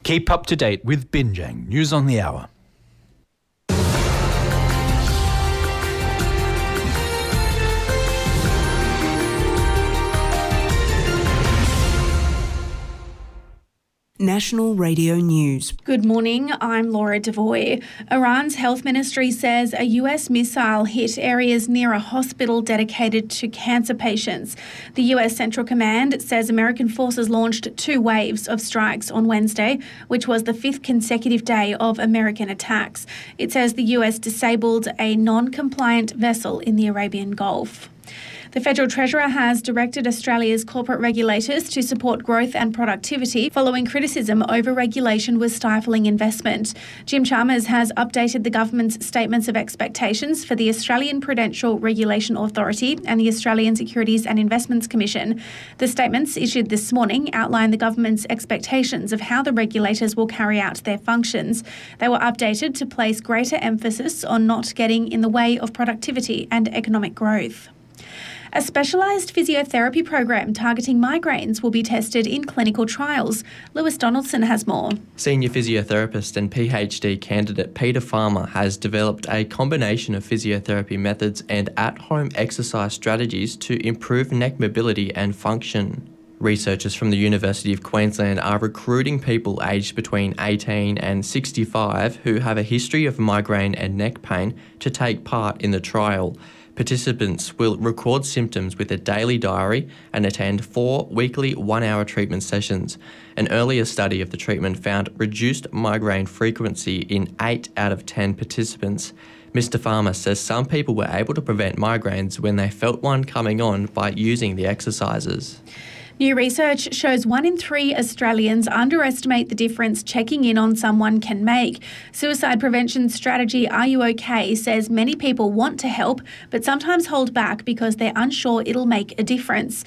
Keep up to date with Binjang News on the Hour. National Radio News. Good morning, I'm Laura Devoy. Iran's health ministry says a US missile hit areas near a hospital dedicated to cancer patients. The US Central Command says American forces launched 2 waves of strikes on Wednesday, which was the 5th consecutive day of American attacks. It says the US disabled a non-compliant vessel in the Arabian Gulf. The Federal Treasurer has directed Australia's corporate regulators to support growth and productivity following criticism over regulation was stifling investment. Jim Chalmers has updated the government's statements of expectations for the Australian Prudential Regulation Authority and the Australian Securities and Investments Commission. The statements issued this morning outline the government's expectations of how the regulators will carry out their functions. They were updated to place greater emphasis on not getting in the way of productivity and economic growth. A specialised physiotherapy program targeting migraines will be tested in clinical trials. Lewis Donaldson has more. Senior physiotherapist and PhD candidate Peter Farmer has developed a combination of physiotherapy methods and at-home exercise strategies to improve neck mobility and function. Researchers from the University of Queensland are recruiting people aged between 18 and 65 who have a history of migraine and neck pain to take part in the trial. Participants will record symptoms with a daily diary and attend 4 weekly 1-hour treatment sessions. An earlier study of the treatment found reduced migraine frequency in 8 out of 10 participants. Mr. Farmer says some people were able to prevent migraines when they felt one coming on by using the exercises. New research shows 1 in 3 Australians underestimate the difference checking in on someone can make. Suicide prevention strategy Are You OK? Says many people want to help but sometimes hold back because they're unsure it'll make a difference.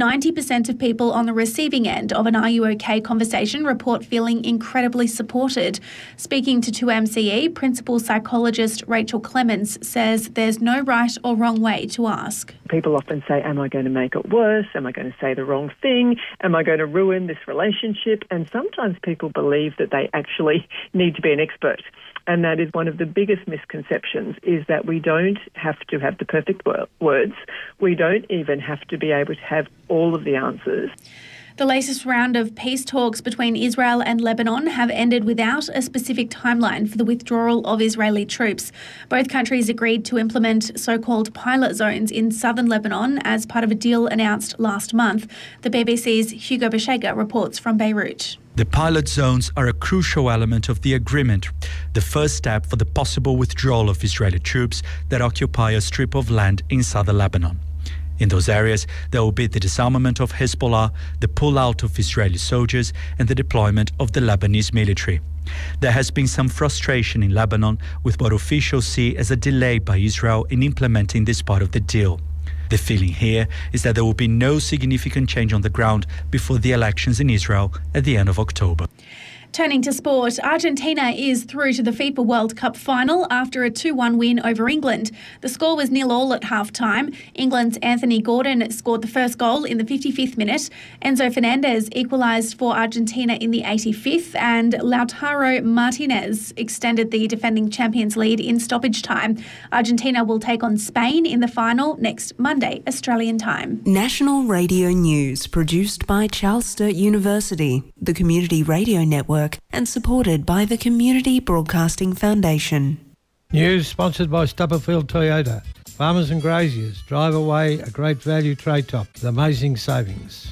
90% of people on the receiving end of an Are You OK? Conversation report feeling incredibly supported. Speaking to 2MCE, principal psychologist Rachel Clemens says there's no right or wrong way to ask. People often say, am I going to make it worse? Am I going to say the wrong thing? Am I going to ruin this relationship? And sometimes people believe that they actually need to be an expert. And that is one of the biggest misconceptions, is that we don't have to have the perfect words. We don't even have to be able to have all of the answers. The latest round of peace talks between Israel and Lebanon have ended without a specific timeline for the withdrawal of Israeli troops. Both countries agreed to implement so-called pilot zones in southern Lebanon as part of a deal announced last month. The BBC's Hugo Beshega reports from Beirut. The pilot zones are a crucial element of the agreement, the first step for the possible withdrawal of Israeli troops that occupy a strip of land in southern Lebanon. In those areas, there will be the disarmament of Hezbollah, the pull-out of Israeli soldiers and the deployment of the Lebanese military. There has been some frustration in Lebanon with what officials see as a delay by Israel in implementing this part of the deal. The feeling here is that there will be no significant change on the ground before the elections in Israel at the end of October. Turning to sport, Argentina is through to the FIFA World Cup final after a 2-1 win over England. The score was 0-0 at half-time. England's Anthony Gordon scored the first goal in the 55th minute. Enzo Fernandez equalised for Argentina in the 85th, and Lautaro Martinez extended the defending champions lead in stoppage time. Argentina will take on Spain in the final next Monday, Australian time. National Radio News, produced by Charles Sturt University, the Community Radio Network, and supported by the Community Broadcasting Foundation. News sponsored by Stubberfield Toyota. Farmers and graziers, drive away a great value trade top with amazing savings.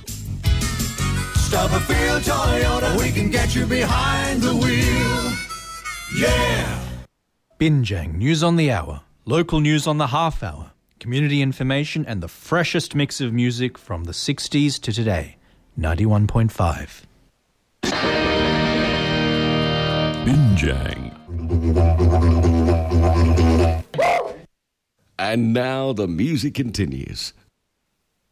Stubberfield Toyota, we can get you behind the wheel. Yeah! Binjang News on the Hour, local news on the half hour, community information and the freshest mix of music from the 60s to today. 91.5. Binjang. And now the music continues.